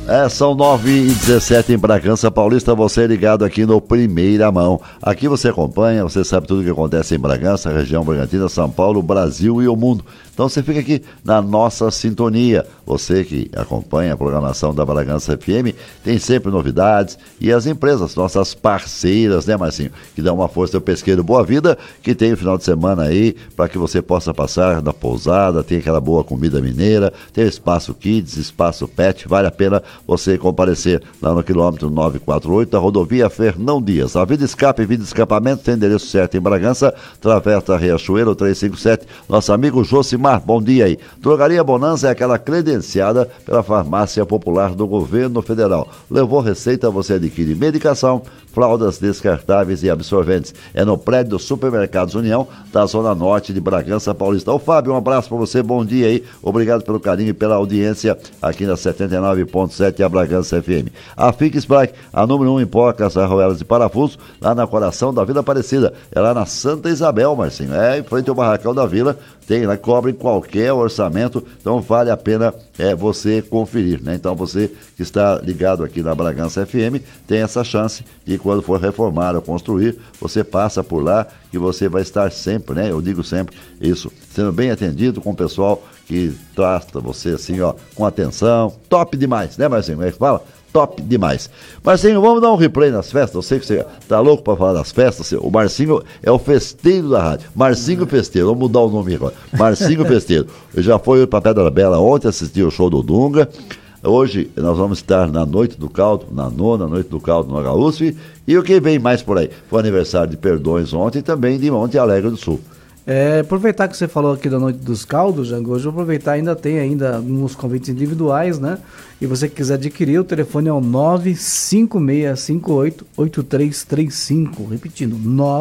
São 9h17 em Bragança Paulista, você ligado aqui no Primeira Mão. Aqui você acompanha, você sabe tudo o que acontece em Bragança, região Bragantina, São Paulo, Brasil e o mundo. Então você fica aqui na nossa sintonia. Você que acompanha a programação da Bragança FM, tem sempre novidades e as empresas, nossas parceiras, né, Marcinho? Que dão uma força ao Pesqueiro Boa Vida, que tem o final de semana aí para que você possa passar na pousada, tem aquela boa comida mineira, tem espaço kids, espaço pet, vale a pena você comparecer lá no quilômetro 948 da rodovia Fernão Dias. A Vida Escape e Vida Escapamento tem endereço certo em Bragança, Travessa Riachuelo 357. Nosso amigo Josimar, bom dia aí. Drogaria Bonanza é aquela credenciada pela Farmácia Popular do Governo Federal. Levou receita, você adquire medicação, fraldas descartáveis e absorventes. É no prédio do Supermercados União, da Zona Norte de Bragança Paulista. Ô Fábio, um abraço para você, bom dia aí. Obrigado pelo carinho e pela audiência aqui na 79.7 a Bragança FM. A Fix Black, a número 1 em porcas, arroelas e parafusos, lá na coração da Vila Aparecida. É lá na Santa Isabel, Marcinho. Em frente ao Barracão da Vila. Tem lá, cobre qualquer orçamento, então vale a pena você conferir, né? Então você que está ligado aqui na Bragança FM tem essa chance de quando for reformar ou construir, você passa por lá que você vai estar sempre, né? Eu digo sempre isso, sendo bem atendido com o pessoal que trata você assim, ó, com atenção, top demais, né, Marcinho? Como é que fala? Top demais. Marcinho, vamos dar um replay nas festas. Eu sei que você tá louco para falar das festas. O Marcinho é o festeiro da rádio. Marcinho Festeiro, vamos mudar o nome agora. Marcinho Festeiro. Eu já fui para Pedra Bela ontem, assisti o show do Dunga. Hoje nós vamos estar na Noite do Caldo, na nona Noite do Caldo no HUSF. E o que vem mais por aí? Foi aniversário de Perdões ontem e também de Monte Alegre do Sul. Aproveitar que você falou aqui da Noite dos Caldos, Jango, hoje eu vou aproveitar, ainda tem alguns convites individuais, né? E você que quiser adquirir, o telefone é o 95658-8335, repetindo,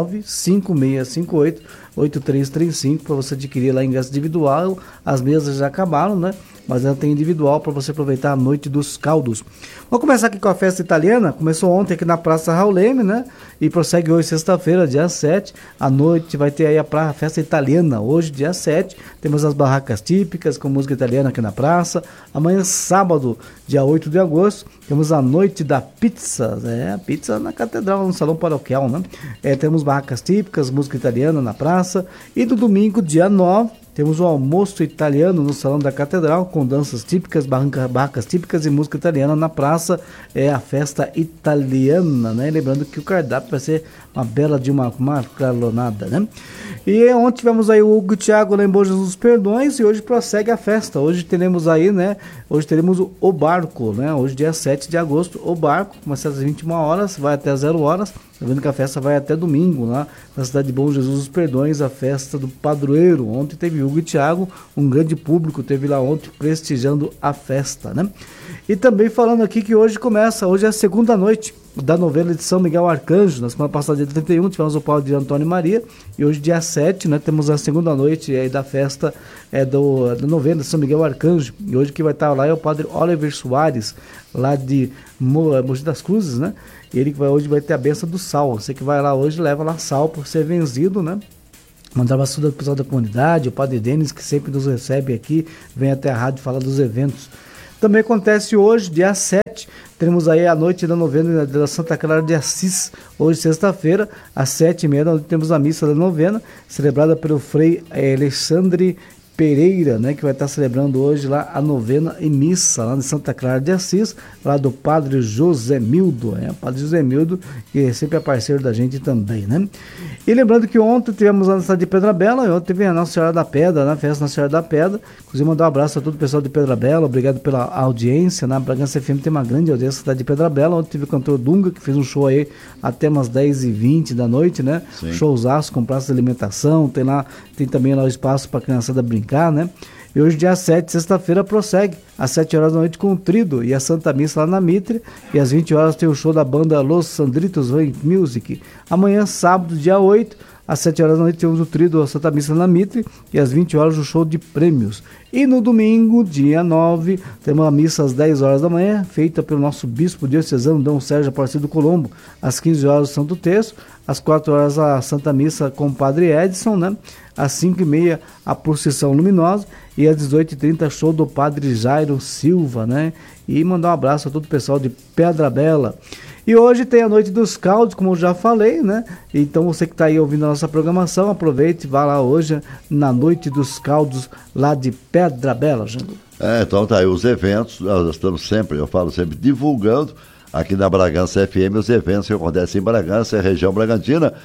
95658-8335, para você adquirir lá ingresso individual. As mesas já acabaram, né? Mas ainda tem individual para você aproveitar a Noite dos Caldos. Vamos começar aqui com a festa italiana. Começou ontem aqui na Praça Raul Leme, né? E prossegue hoje, sexta-feira, dia 7. À noite vai ter aí a festa italiana. Hoje, dia 7, temos as barracas típicas com música italiana aqui na praça. Amanhã, sábado, dia 8 de agosto, temos a Noite da Pizza. Pizza na Catedral, no Salão Paroquial, né? Temos barracas típicas, música italiana na praça. E no domingo, dia 9, temos um almoço italiano no Salão da Catedral, com danças típicas, barracas típicas e música italiana na praça. É a festa italiana, né? Lembrando que o cardápio vai ser uma bela de uma macarronada, né? E ontem tivemos aí o Hugo Thiago lá em Bom Jesus dos Perdões e hoje prossegue a festa. Hoje teremos aí, né? Hoje teremos o Barco, né? Hoje, dia 7 de agosto, o Barco, começa às 21 horas, vai até 0 horas. Tá vendo que a festa vai até domingo, lá na cidade de Bom Jesus dos Perdões, a festa do padroeiro. Ontem teve Hugo e Thiago, um grande público teve lá ontem prestigiando a festa, né? E também falando aqui que hoje é a segunda noite da novena de São Miguel Arcanjo. Na semana passada, dia 31, tivemos o padre de Antônio Maria, e hoje, dia 7, né, temos a segunda noite aí da festa da novena de São Miguel Arcanjo. E hoje que vai estar lá é o padre Oliver Soares, lá de Mogi das Cruzes, né? Ele que hoje vai ter a benção do sal. Você que vai lá hoje, leva lá sal por ser vencido, né? Mandar uma ajuda pro pessoal da comunidade, o padre Denis, que sempre nos recebe aqui, vem até a rádio falar dos eventos. Também acontece hoje, dia 7, teremos aí a noite da novena da Santa Clara de Assis. Hoje, sexta-feira, às 7h30, temos a missa da novena, celebrada pelo Frei Alexandre Pereira, né, que vai estar celebrando hoje lá a novena e missa lá de Santa Clara de Assis, lá do Padre José Mildo, o Padre José Mildo, que sempre é parceiro da gente também, né? E lembrando que ontem tivemos lá na cidade de Pedra Bela, e ontem teve a Nossa Senhora da Pedra, na festa Nossa Senhora da Pedra. Inclusive mandar um abraço a todo o pessoal de Pedra Bela, obrigado pela audiência, na Bragança FM tem uma grande audiência na cidade de Pedra Bela. Ontem teve o cantor Dunga, que fez um show aí até umas 10h20 da noite, né? Sim. Showzaço com praça de alimentação, tem também lá o espaço para a criançada brincar, né? E hoje, dia 7, sexta-feira, prossegue às 7 horas da noite com o Trido e a Santa Missa lá na Mitre. E às 20 horas tem o show da banda Los Sandritos Music. Amanhã, sábado, dia 8, às 7 horas da noite, temos o Trido, a Santa Missa na Mitre. E às 20 horas, o show de prêmios. E no domingo, dia 9, temos a missa às 10 horas da manhã, feita pelo nosso bispo diocesano, Dom Sérgio Aparecido Colombo. Às 15 horas, o Santo Terço. Às 4 horas, a Santa Missa com o Padre Edson, né? Às 5h30, a procissão luminosa. E às 18h30, show do Padre Jairo Silva, né? E mandar um abraço a todo o pessoal de Pedra Bela. E hoje tem a Noite dos Caldos, como eu já falei, né? Então você que está aí ouvindo a nossa programação, aproveite e vá lá hoje na Noite dos Caldos, lá de Pedra Bela, Jango. Então tá aí os eventos, nós estamos sempre, eu falo sempre, divulgando aqui na Bragança FM os eventos que acontecem em Bragança, região Bragantina,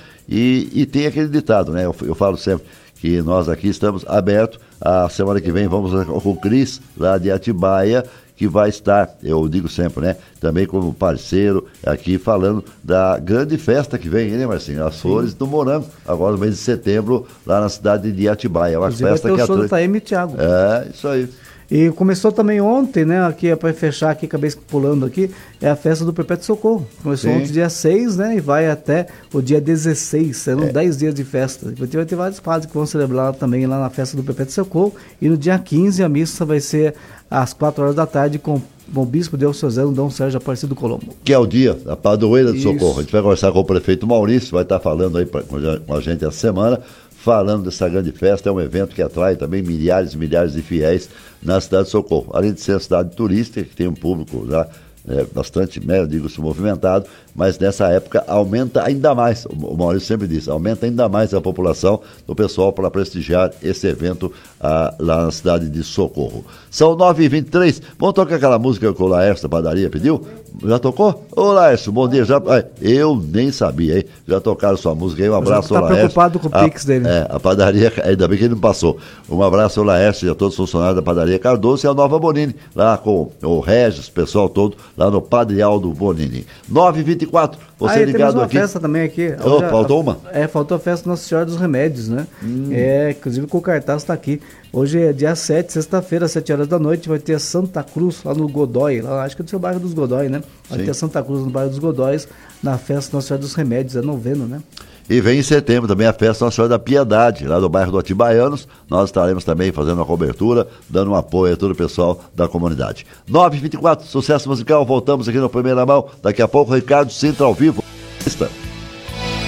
e tem aquele ditado, né? Eu falo sempre que nós aqui estamos abertos. A semana que vem vamos com o Cris, lá de Atibaia, que vai estar, eu digo sempre, né, também como parceiro aqui, falando da grande festa que vem, né, Marcinho? As Flores do Morango, agora no mês de setembro, lá na cidade de Atibaia. Uma festa vai ter que o show do Taeme, Thiago. Isso aí. E começou também ontem, né, aqui para fechar aqui, acabei pulando aqui, é a festa do Perpétuo Socorro. Começou ontem dia 6, né, e vai até o dia 16, serão 10 dias de festa. Vai ter vários padres que vão celebrar também lá na festa do Perpétuo Socorro, e no dia 15 a missa vai ser às 4 horas da tarde com o bispo diocesano Dom Sérgio Aparecido Colombo. Que é o dia da padroeira do Socorro. A gente vai conversar com o prefeito Maurício, vai estar falando aí com a gente essa semana, falando dessa grande festa. É um evento que atrai também milhares e milhares de fiéis na cidade de Socorro. Além de ser uma cidade turística, que tem um público já bastante, digo-se, movimentado, mas nessa época aumenta ainda mais, o Maurício sempre diz, aumenta ainda mais a população do pessoal para prestigiar esse evento lá na cidade de Socorro. São 9h23, vamos tocar aquela música que o Laércio da padaria pediu? Já tocou? Ô Laércio, bom dia, eu nem sabia, hein? Já tocaram sua música aí, um abraço ao Laércio. Tá preocupado com o Pix dele. A padaria, ainda bem que ele não passou. Um abraço ao Laércio e a todos os funcionários da padaria Cardoso e a Nova Bonini, lá com o Regis, o pessoal todo, lá no Padre Aldo Bonini. 9h24, você ligado aqui. Temos uma festa também aqui. Faltou uma? Faltou a festa Nossa Senhora dos Remédios, né? Inclusive com o cartaz está aqui. Hoje é dia 7, sexta-feira, às 7 horas da noite, vai ter a Santa Cruz lá no Godói, lá, acho que é do seu bairro dos Godói, né? Vai ter a Santa Cruz no bairro dos Godóis, na festa Nossa Senhora dos Remédios, é noveno, né? E vem em setembro também a festa Nossa Senhora da Piedade, lá do bairro do Atibaianos. Nós estaremos também fazendo uma cobertura, dando um apoio a todo o pessoal da comunidade. 9h24, sucesso musical, voltamos aqui no Primeira Mão. Daqui a pouco, Ricardo Sintra ao vivo.